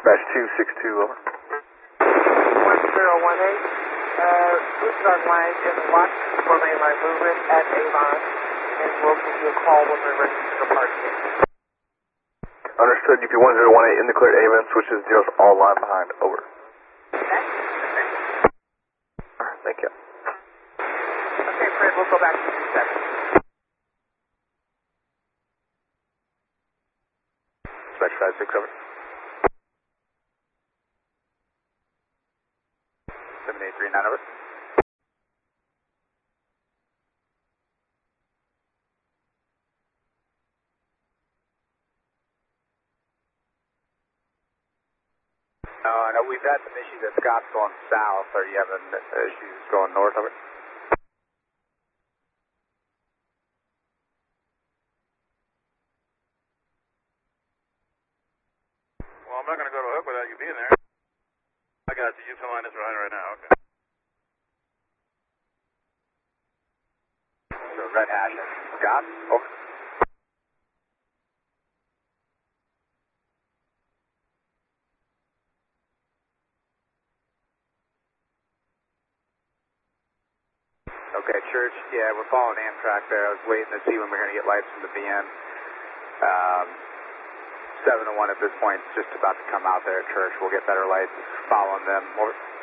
Dispatch 262, over. 1018. This is our line in watch for mainline movement at Avon, and we'll give you a call when we're ready to depart again. Understood, UP1018 in the clear Avon, switches zeros all line behind, over. Okay. Thank you. Okay, Fred, we'll go back to 2 seconds. Dispatch 56, over. 7839, over. I know we've had some issues at Scott's going south. Are you having issues going north, over? Well, I'm not going to go to Hook without you being there. I got you. You fill line is right now, okay. So Red Hash and Scott, over. Okay, Church, yeah, we're following Amtrak there. I was waiting to see when we're going to get lights from the BN. 701 at this point, just about to come out there at Church. We'll get better lights following them. Over.